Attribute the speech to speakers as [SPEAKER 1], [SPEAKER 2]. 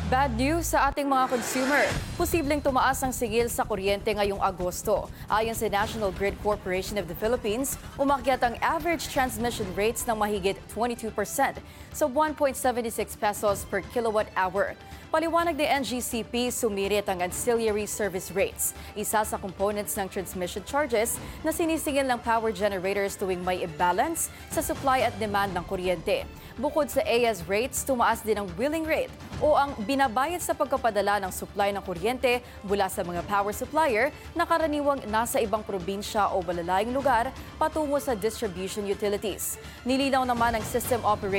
[SPEAKER 1] Bad news sa ating mga consumer. Posibleng tumaas ang singil sa kuryente ngayong Agosto. Ayon sa National Grid Corporation of the Philippines, umakyat ang average transmission rates ng mahigit 22% sa 1.76 pesos per kilowatt hour. Paliwanag ni NGCP, sumirit ang ancillary service rates, isa sa components ng transmission charges na sinisingil ng power generators tuwing may imbalance sa supply at demand ng kuryente. Bukod sa AS rates, tumaas din ang wheeling rate o ang binabayad sa pagkapadala ng supply ng kuryente mula sa mga power supplier na karaniwang nasa ibang probinsya o malalayong lugar patungo sa distribution utilities. Nilinaw naman ng system operator